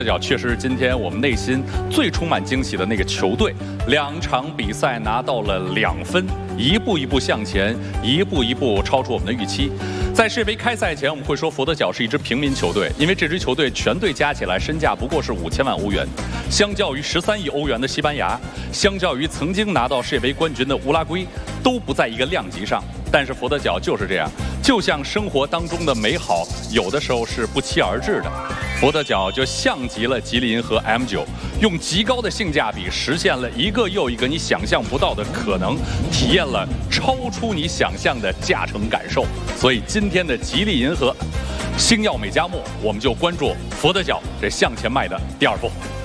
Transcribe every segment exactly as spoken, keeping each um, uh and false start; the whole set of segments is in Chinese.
角确实是今天我们内心最充满惊喜的那个球队，两场比赛拿到了两分，一步一步向前，一步一步超出我们的预期。在世界杯开赛前，我们会说佛得角是一支平民球队，因为这支球队全队加起来身价不过是五千万欧元，相较于十三亿欧元的西班牙，相较于曾经拿到世界杯冠军的乌拉圭，都不在一个量级上。但是佛得角就是这样，就像生活当中的美好，有的时候是不期而至的。佛得角就像极了吉利银河 M 九，用极高的性价比实现了一个又一个你想象不到的可能，体验了超出你想象的驾乘感受。所以今天的吉利银河星耀美加墨，我们就关注佛得角这向前迈的第二步。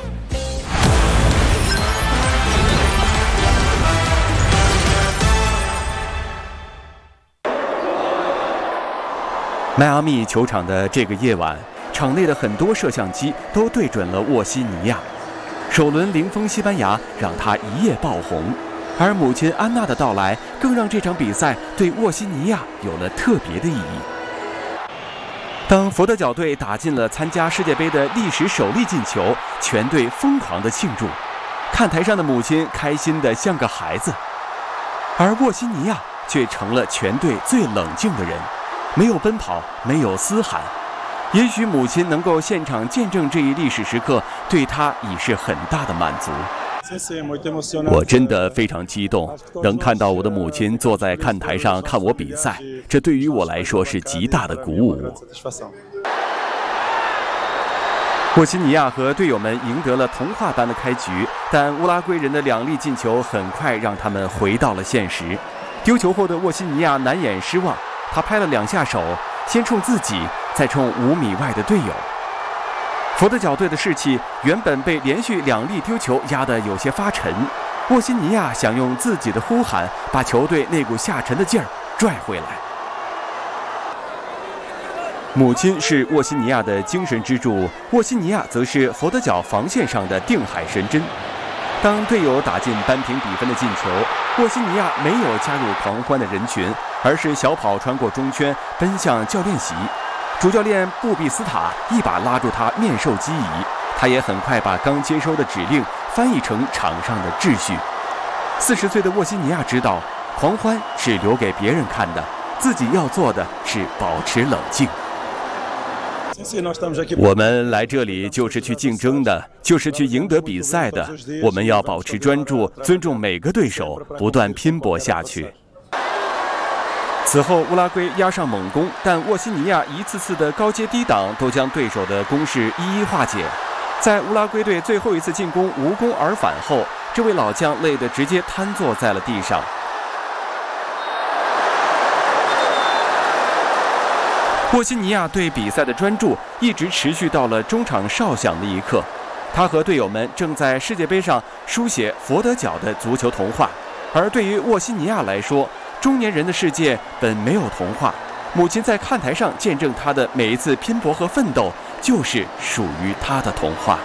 迈阿密球场的这个夜晚，场内的很多摄像机都对准了沃西尼亚。首轮零封西班牙让他一夜爆红，而母亲安娜的到来更让这场比赛对沃西尼亚有了特别的意义。当佛得角队打进了参加世界杯的历史首粒进球，全队疯狂地庆祝，看台上的母亲开心得像个孩子，而沃西尼亚却成了全队最冷静的人。没有奔跑，没有嘶喊，也许母亲能够现场见证这一历史时刻，对她已是很大的满足。我真的非常激动，能看到我的母亲坐在看台上看我比赛，这对于我来说是极大的鼓舞。沃西尼亚和队友们赢得了童话般的开局，但乌拉圭人的两粒进球很快让他们回到了现实。丢球后的沃西尼亚难掩失望。他拍了两下手，先冲自己，再冲五米外的队友。佛得角队的士气原本被连续两粒丢球压得有些发沉，沃西尼亚想用自己的呼喊把球队那股下沉的劲儿拽回来。母亲是沃西尼亚的精神支柱，沃西尼亚则是佛得角防线上的定海神针。当队友打进扳平比分的进球，沃西尼亚没有加入狂欢的人群，而是小跑穿过中圈，奔向教练席。主教练布比斯塔一把拉住他，面授机宜。他也很快把刚接收的指令翻译成场上的秩序。四十岁的沃西尼亚知道，狂欢是留给别人看的，自己要做的是保持冷静。我们来这里就是去竞争的，就是去赢得比赛的。我们要保持专注，尊重每个对手，不断拼搏下去。此后，乌拉圭压上猛攻，但沃西尼亚一次次的高接低挡都将对手的攻势一一化解。在乌拉圭队最后一次进攻无功而返后，这位老将累得直接瘫坐在了地上。沃西尼亚对比赛的专注一直持续到了中场哨响的一刻，他和队友们正在世界杯上书写佛得角的足球童话。而对于沃西尼亚来说，中年人的世界本没有童话，母亲在看台上见证他的每一次拼搏和奋斗，就是属于他的童话。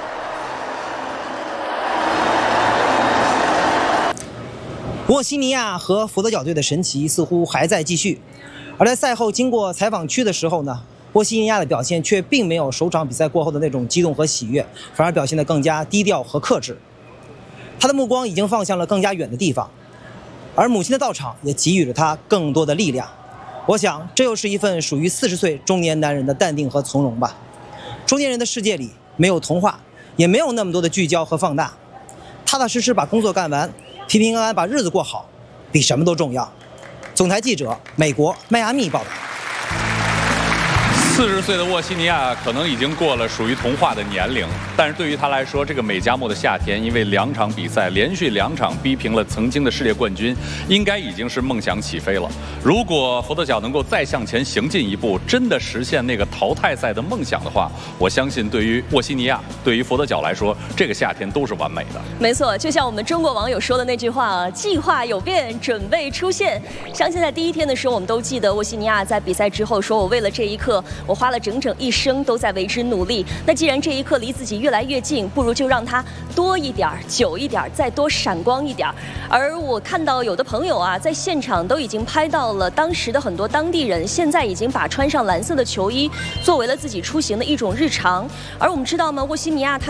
沃西尼亚和佛得角队的神奇似乎还在继续。而在赛后经过采访区的时候呢，沃西尼亚的表现却并没有首场比赛过后的那种激动和喜悦，反而表现得更加低调和克制。他的目光已经放向了更加远的地方，而母亲的到场也给予了他更多的力量。我想，这又是一份属于四十岁中年男人的淡定和从容吧。中年人的世界里没有童话，也没有那么多的聚焦和放大，踏踏实实把工作干完，平平安安把日子过好，比什么都重要。总台记者，美国迈阿密报道。 四十岁的沃西尼亚可能已经过了属于童话的年龄，但是对于他来说，这个美加墨的夏天，因为两场比赛连续两场逼平了曾经的世界冠军，应该已经是梦想起飞了。如果佛得角能够再向前行进一步，真的实现那个淘汰赛的梦想的话，我相信对于沃西尼亚，对于佛得角来说，这个夏天都是完美的。 没错，就像我们中国网友说的那句话啊，计划有变，准备出现。相信在第一天的时候，我们都记得沃西尼亚在比赛之后说：“我为了这一刻我花了整整一生都在为之努力。那既然这一刻离自己越来越近，不如就让它多一点、久一点，再多闪光一点。而我看到有的朋友啊，在现场都已经拍到了当时的很多当地人，现在已经把穿上蓝色的球衣作为了自己出行的一种日常。而我们知道吗？沃西尼亚它